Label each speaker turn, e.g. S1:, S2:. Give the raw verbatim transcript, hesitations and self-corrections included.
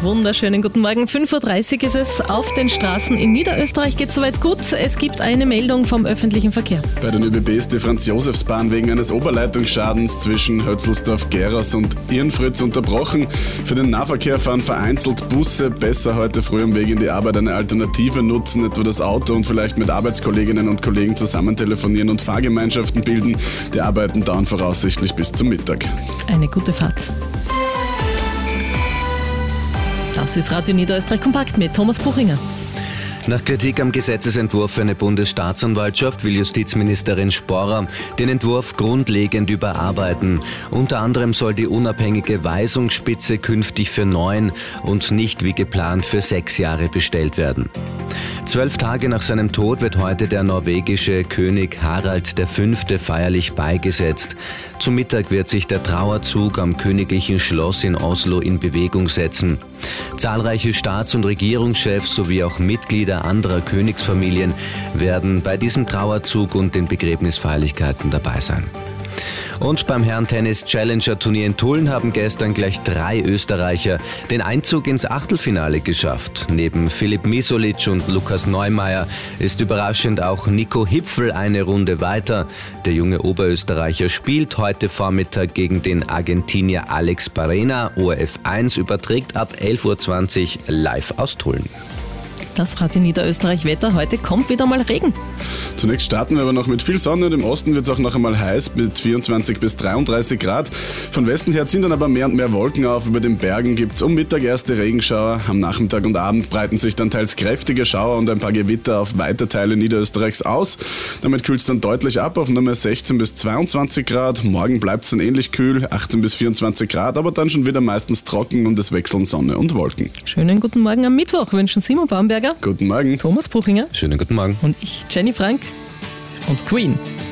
S1: wunderschönen guten Morgen. fünf Uhr dreißig ist es. Auf den Straßen in Niederösterreich geht es soweit gut. Es gibt eine Meldung vom öffentlichen Verkehr.
S2: Bei den ÖBB ist die Franz-Josefs-Bahn wegen eines Oberleitungsschadens zwischen Hötzelsdorf-Geraus und Irnfritz unterbrochen. Für den Nahverkehr fahren vereinzelt Busse. Besser heute früh am Weg in die Arbeit eine Alternative nutzen, etwa das Auto, und vielleicht mit Arbeitskolleginnen und Kollegen zusammen telefonieren und Fahrgemeinschaften bilden. Die Arbeiten dauern voraussichtlich bis zum Mittag.
S1: Eine gute Fahrt. Das ist Radio Niederösterreich Kompakt mit Thomas Buchinger.
S3: Nach Kritik am Gesetzesentwurf für eine Bundesstaatsanwaltschaft will Justizministerin Sporrer den Entwurf grundlegend überarbeiten. Unter anderem soll die unabhängige Weisungsspitze künftig für neun und nicht wie geplant für sechs Jahre bestellt werden. Zwölf Tage nach seinem Tod wird heute der norwegische König Harald der Fünfte feierlich beigesetzt. Zum Mittag wird sich der Trauerzug am königlichen Schloss in Oslo in Bewegung setzen. Zahlreiche Staats- und Regierungschefs sowie auch Mitglieder anderer Königsfamilien werden bei diesem Trauerzug und den Begräbnisfeierlichkeiten dabei sein. Und beim Herren-Tennis-Challenger-Turnier in Tulln haben gestern gleich drei Österreicher den Einzug ins Achtelfinale geschafft. Neben Filip Misolic und Lukas Neumeier ist überraschend auch Nico Hipfl eine Runde weiter. Der junge Oberösterreicher spielt heute Vormittag gegen den Argentinier Alex Barrena. O R F eins überträgt ab elf Uhr zwanzig live aus Tulln.
S1: Das Radio Niederösterreich Wetter. Heute kommt wieder mal Regen.
S2: Zunächst starten wir aber noch mit viel Sonne und im Osten wird es auch noch einmal heiß mit vierundzwanzig bis dreiunddreißig Grad. Von Westen her ziehen dann aber mehr und mehr Wolken auf. Über den Bergen gibt es um Mittag erste Regenschauer. Am Nachmittag und Abend breiten sich dann teils kräftige Schauer und ein paar Gewitter auf weite Teile Niederösterreichs aus. Damit kühlt es dann deutlich ab auf nur mehr sechzehn bis zweiundzwanzig Grad. Morgen bleibt es dann ähnlich kühl, achtzehn bis vierundzwanzig Grad, aber dann schon wieder meistens trocken und es wechseln Sonne und Wolken.
S1: Schönen guten Morgen am Mittwoch wünschen Simon Baumberger.
S2: Guten Morgen.
S1: Thomas Buchinger.
S3: Schönen guten Morgen.
S1: Und ich, Jenny Frank. Und Queen.